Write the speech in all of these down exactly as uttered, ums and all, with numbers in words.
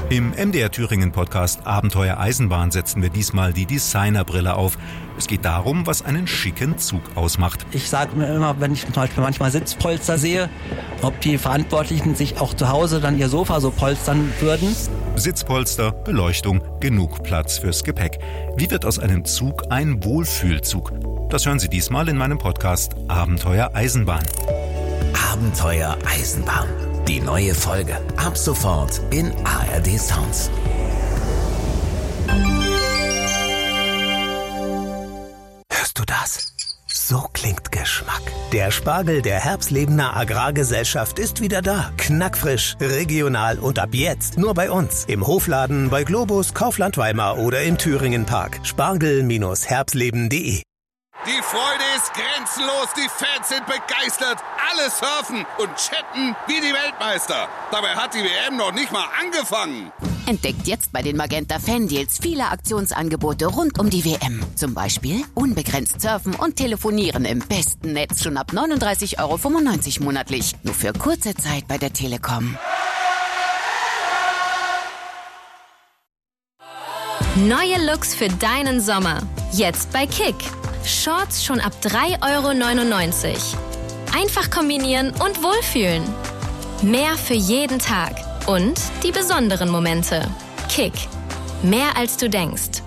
Im M D R Thüringen Podcast Abenteuer Eisenbahn setzen wir diesmal die Designerbrille auf. Es geht darum, was einen schicken Zug ausmacht. Ich sage mir immer, wenn ich zum Beispiel manchmal Sitzpolster sehe, ob die Verantwortlichen sich auch zu Hause dann ihr Sofa so polstern würden. Sitzpolster, Beleuchtung, genug Platz fürs Gepäck. Wie wird aus einem Zug ein Wohlfühlzug? Das hören Sie diesmal in meinem Podcast Abenteuer Eisenbahn. Abenteuer Eisenbahn. Die neue Folge. Ab sofort in A R D Sounds. Hörst du das? So klingt Geschmack. Der Spargel der Herbstlebener Agrargesellschaft ist wieder da. Knackfrisch, regional und ab jetzt nur bei uns. Im Hofladen, bei Globus, Kaufland Weimar oder im Thüringen Park. Spargel Herbstleben punkt de. Die Freude ist grenzenlos, die Fans sind begeistert, alle surfen und chatten wie die Weltmeister. Dabei hat die W M noch nicht mal angefangen. Entdeckt jetzt bei den Magenta Fan-Deals viele Aktionsangebote rund um die W M. Zum Beispiel unbegrenzt surfen und telefonieren im besten Netz schon ab neununddreißig Euro fünfundneunzig monatlich. Nur für kurze Zeit bei der Telekom. Neue Looks für deinen Sommer. Jetzt bei Kick. Shorts schon ab drei Euro neunundneunzig. Einfach kombinieren und wohlfühlen. Mehr für jeden Tag. Und die besonderen Momente. Kick. Mehr als du denkst.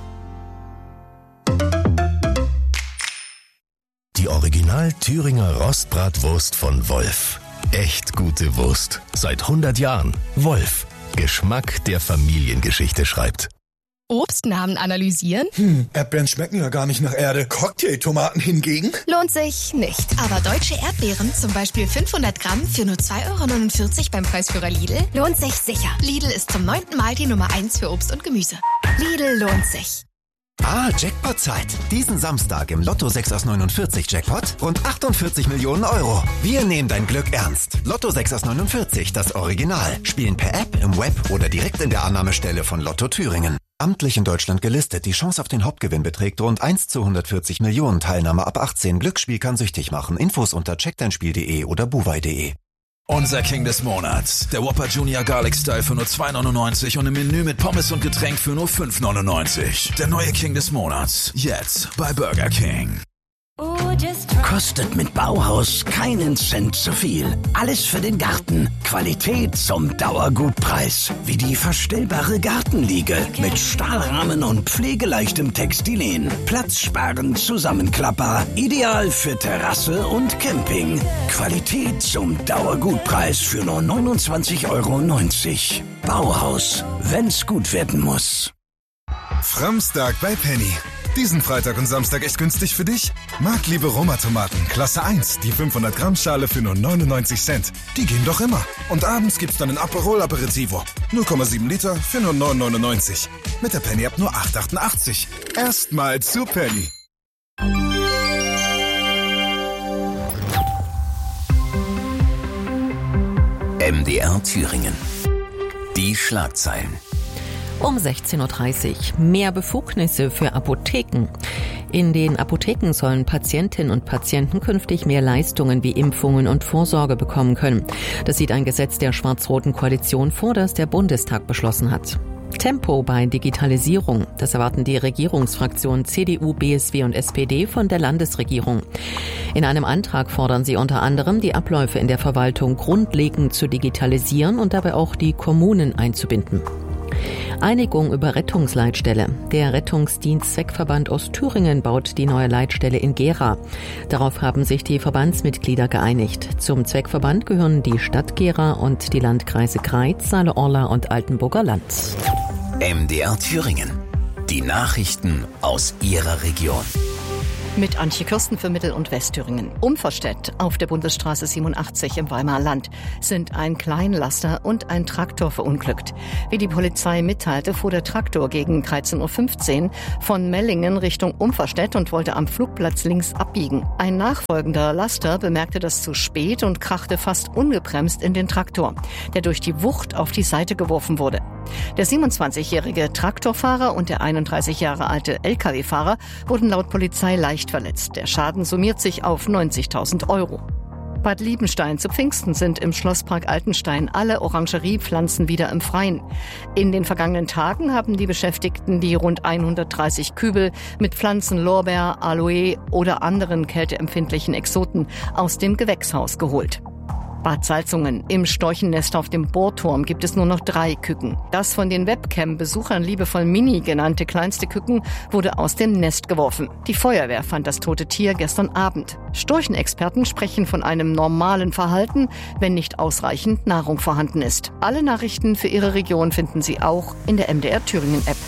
Die Original Thüringer Rostbratwurst von Wolf. Echt gute Wurst. Seit hundert Jahren. Wolf. Geschmack, der Familiengeschichte schreibt. Obstnamen analysieren? Hm, Erdbeeren schmecken ja gar nicht nach Erde. Cocktailtomaten hingegen? Lohnt sich nicht. Aber deutsche Erdbeeren, zum Beispiel fünfhundert Gramm für nur zwei Euro neunundvierzig beim Preisführer Lidl, lohnt sich sicher. Lidl ist zum neunten Mal die Nummer eins für Obst und Gemüse. Lidl lohnt sich. Ah, Jackpot-Zeit. Diesen Samstag im Lotto sechs aus neunundvierzig Jackpot rund achtundvierzig Millionen Euro. Wir nehmen dein Glück ernst. Lotto sechs aus neunundvierzig, das Original. Spielen per App, im Web oder direkt in der Annahmestelle von Lotto Thüringen. Amtlich in Deutschland gelistet. Die Chance auf den Hauptgewinn beträgt rund eins zu hundertvierzig Millionen. Teilnahme ab achtzehn. Glücksspiel kann süchtig machen. Infos unter check dein spiel punkt de oder buwei punkt de. Unser King des Monats. Der Whopper Junior Garlic Style für nur zwei neunundneunzig und im Menü mit Pommes und Getränk für nur fünf neunundneunzig. Der neue King des Monats. Jetzt bei Burger King. Kostet mit Bauhaus keinen Cent zu viel. Alles für den Garten. Qualität zum Dauergutpreis. Wie die verstellbare Gartenliege mit Stahlrahmen und pflegeleichtem Textilien. Platzsparend Zusammenklapper. Ideal für Terrasse und Camping. Qualität zum Dauergutpreis für nur neunundzwanzig Euro neunzig. Bauhaus, wenn's gut werden muss. Framstag bei Penny. Diesen Freitag und Samstag echt günstig für dich? Marktliebe Roma-Tomaten, Klasse eins, die fünfhundert Gramm Schale für nur neunundneunzig Cent. Die gehen doch immer. Und abends gibt's dann ein Aperol Aperitivo. null Komma sieben Liter für nur neun neunundneunzig. Mit der Penny-App nur acht achtundachtzig. Erstmal zu Penny. M D R Thüringen. Die Schlagzeilen. Um sechzehn Uhr dreißig. Mehr Befugnisse für Apotheken. In den Apotheken sollen Patientinnen und Patienten künftig mehr Leistungen wie Impfungen und Vorsorge bekommen können. Das sieht ein Gesetz der schwarz-roten Koalition vor, das der Bundestag beschlossen hat. Tempo bei Digitalisierung. Das erwarten die Regierungsfraktionen C D U, B S W und S P D von der Landesregierung. In einem Antrag fordern sie unter anderem, die Abläufe in der Verwaltung grundlegend zu digitalisieren und dabei auch die Kommunen einzubinden. Einigung über Rettungsleitstelle. Der Rettungsdienst Zweckverband Ostthüringen baut die neue Leitstelle in Gera. Darauf haben sich die Verbandsmitglieder geeinigt. Zum Zweckverband gehören die Stadt Gera und die Landkreise Greiz, Saale-Orla und Altenburger Land. M D R Thüringen. Die Nachrichten aus Ihrer Region. Mit Antje Kirsten für Mittel- und Westthüringen. Umverstedt auf der Bundesstraße siebenundachtzig im Weimarer Land sind ein Kleinlaster und ein Traktor verunglückt. Wie die Polizei mitteilte, fuhr der Traktor gegen dreizehn Uhr fünfzehn von Mellingen Richtung Umverstedt und wollte am Flugplatz links abbiegen. Ein nachfolgender Laster bemerkte das zu spät und krachte fast ungebremst in den Traktor, der durch die Wucht auf die Seite geworfen wurde. Der siebenundzwanzigjährige Traktorfahrer und der einunddreißig Jahre alte L K W-Fahrer wurden laut Polizei leicht verletzt. Der Schaden summiert sich auf neunzigtausend Euro. Bad Liebenstein. Zu Pfingsten sind im Schlosspark Altenstein alle Orangeriepflanzen wieder im Freien. In den vergangenen Tagen haben die Beschäftigten die rund hundertdreißig Kübel mit Pflanzen Lorbeer, Aloe oder anderen kälteempfindlichen Exoten aus dem Gewächshaus geholt. Bad Salzungen. Im Storchennest auf dem Bohrturm gibt es nur noch drei Küken. Das von den Webcam-Besuchern liebevoll Mini genannte kleinste Küken wurde aus dem Nest geworfen. Die Feuerwehr fand das tote Tier gestern Abend. Storchenexperten sprechen von einem normalen Verhalten, wenn nicht ausreichend Nahrung vorhanden ist. Alle Nachrichten für Ihre Region finden Sie auch in der M D R Thüringen App.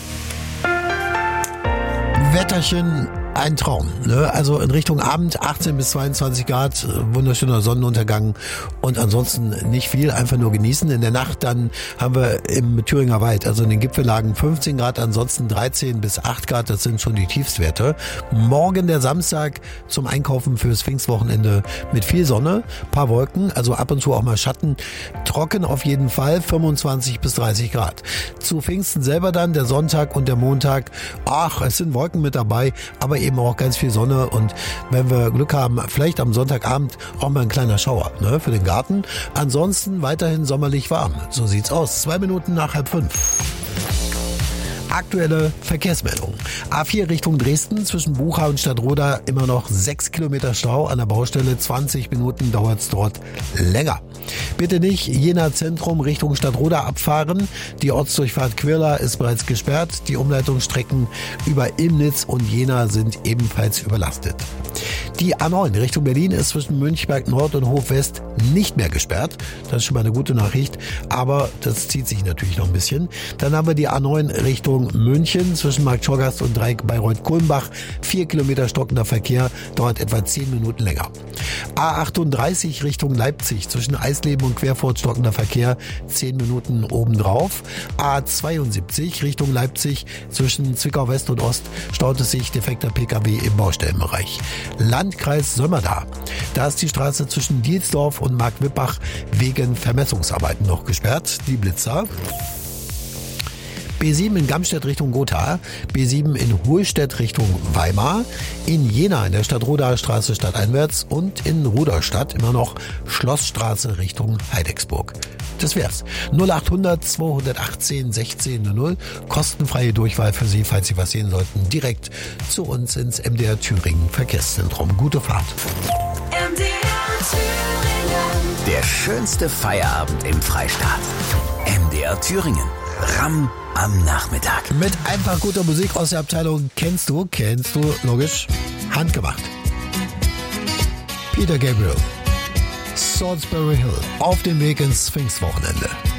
Wetterchen, ein Traum, ne? Also in Richtung Abend achtzehn bis zweiundzwanzig Grad, wunderschöner Sonnenuntergang und ansonsten nicht viel, einfach nur genießen. In der Nacht dann haben wir im Thüringer Wald, also in den Gipfellagen fünfzehn Grad, ansonsten dreizehn bis acht Grad, das sind schon die Tiefstwerte. Morgen der Samstag zum Einkaufen fürs Pfingstwochenende mit viel Sonne, paar Wolken, also ab und zu auch mal Schatten, trocken auf jeden Fall, fünfundzwanzig bis dreißig Grad. Zu Pfingsten selber dann der Sonntag und der Montag, ach, es sind Wolken mit dabei, aber eben auch ganz viel Sonne und wenn wir Glück haben, vielleicht am Sonntagabend auch mal ein kleiner Schauer, ne, für den Garten. Ansonsten weiterhin sommerlich warm. So sieht's aus. Zwei Minuten nach halb fünf. Aktuelle Verkehrsmeldung. A vier Richtung Dresden zwischen Bucha und Stadtroda immer noch sechs Kilometer Stau an der Baustelle. zwanzig Minuten dauert es dort länger. Bitte nicht Jena Zentrum Richtung Stadtroda abfahren. Die Ortsdurchfahrt Quirla ist bereits gesperrt. Die Umleitungsstrecken über Ilmnitz und Jena sind ebenfalls überlastet. Die A neun Richtung Berlin ist zwischen Münchberg Nord und Hof West nicht mehr gesperrt. Das ist schon mal eine gute Nachricht, aber das zieht sich natürlich noch ein bisschen. Dann haben wir die A neun Richtung München zwischen Marktschorgast und Dreieck Bayreuth-Kulmbach. Vier Kilometer stockender Verkehr, dauert etwa zehn Minuten länger. A achtunddreißig Richtung Leipzig zwischen Eisleben und Querfurt stockender Verkehr, zehn Minuten obendrauf. A zweiundsiebzig Richtung Leipzig zwischen Zwickau West und Ost staut es sich, defekter P K W im Baustellenbereich. Landkreis Sömmerda. Da ist die Straße zwischen Dielsdorf und Marktwippach wegen Vermessungsarbeiten noch gesperrt. Die Blitzer. B sieben in Gamstedt Richtung Gotha, B sieben in Hohlstedt Richtung Weimar, in Jena in der Stadtrodaer Straße stadteinwärts und in Ruderstadt immer noch Schlossstraße Richtung Heidecksburg. Das wär's. null achthundert zweihundertachtzehn sechzehn null null, kostenfreie Durchwahl für Sie, falls Sie was sehen sollten, direkt zu uns ins M D R Thüringen Verkehrszentrum. Gute Fahrt. M D R Thüringen. Der schönste Feierabend im Freistaat. M D R Thüringen. Ram am Nachmittag. Mit einfach guter Musik aus der Abteilung Kennst du, kennst du, logisch, handgemacht. Peter Gabriel, Salisbury Hill, auf dem Weg ins Pfingstwochenende.